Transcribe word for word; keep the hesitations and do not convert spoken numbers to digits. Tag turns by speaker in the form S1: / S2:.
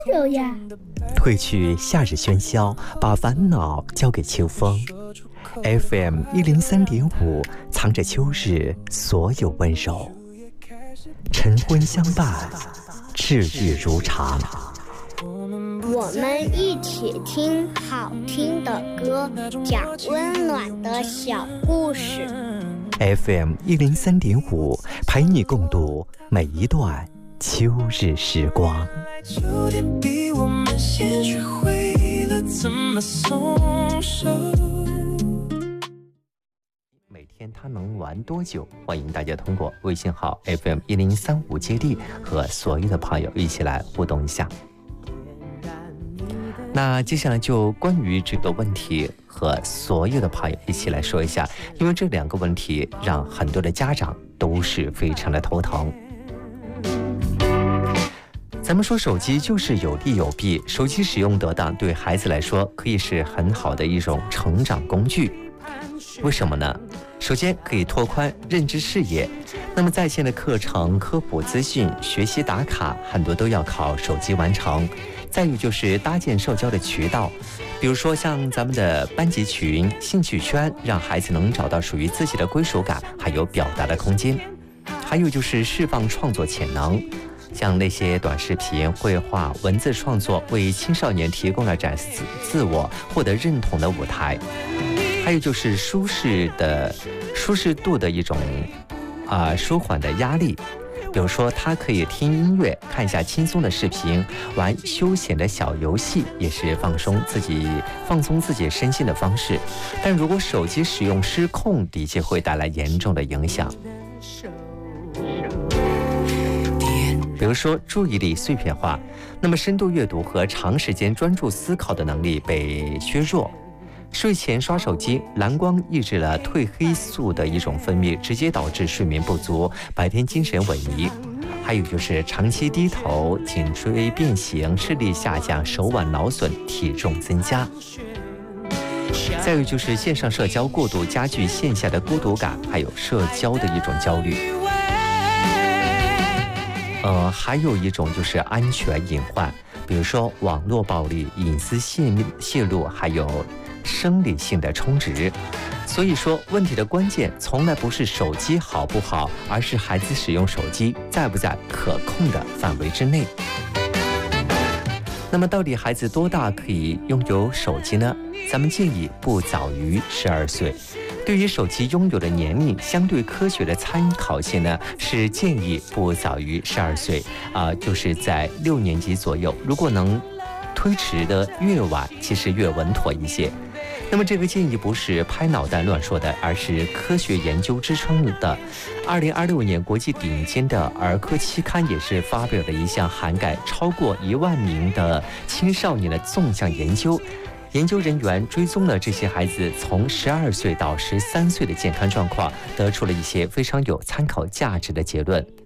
S1: 有呀。
S2: 褪去夏日喧嚣，把烦恼交给秋风。F M 一零三点五，藏着秋日所有温柔。晨昏相伴，至愈如常。
S1: 我们一起听好听的歌，讲温暖的小故事。
S2: F M 一零三点五，陪你共度每一段秋日时光。秋天比我们先学会了怎么松手。每天他能玩多久？欢迎大家通过微信号 F M 一零三五接力和所有的朋友一起来互动一下。那接下来就关于这个问题和所有的朋友一起来说一下，因为这两个问题让很多的家长都是非常的头疼。咱们说手机就是有利有弊，手机使用得当对孩子来说可以是很好的一种成长工具。为什么呢？首先可以拓宽认知视野，那么在线的课程、科普资讯、学习打卡很多都要靠手机完成。再有就是搭建社交的渠道，比如说像咱们的班级群、兴趣圈，让孩子能找到属于自己的归属感，还有表达的空间。还有就是释放创作潜能，像那些短视频、绘画、文字创作，为青少年提供了展示自我、获得认同的舞台。还有就是舒适的舒适度的一种啊、呃、舒缓的压力。比如说他可以听音乐，看一下轻松的视频，玩休闲的小游戏，也是放松自己放松自己身心的方式。但如果手机使用失控，的确会带来严重的影响。比如说注意力碎片化，那么深度阅读和长时间专注思考的能力被削弱。睡前刷手机，蓝光抑制了褪黑素的一种分泌，直接导致睡眠不足，白天精神萎靡。还有就是长期低头，颈椎变形，视力下降，手腕劳损，体重增加。再有就是线上社交过度，加剧线下的孤独感，还有社交的一种焦虑。呃，还有一种就是安全隐患，比如说网络暴力、隐私泄泄露，还有生理性的充值。所以说问题的关键从来不是手机好不好，而是孩子使用手机在不在可控的范围之内。那么到底孩子多大可以拥有手机呢？咱们建议不早于十二岁。对于手机拥有的年龄，相对科学的参考性呢是建议不早于十二岁啊、呃，就是在六年级左右。如果能推迟的越晚，其实越稳妥一些。那么这个建议不是拍脑袋乱说的，而是科学研究支撑的。二零二六年国际顶尖的儿科期刊也是发表了一项涵盖超过一万名的青少年的纵向研究。研究人员追踪了这些孩子从十二岁到十三岁的健康状况，得出了一些非常有参考价值的结论。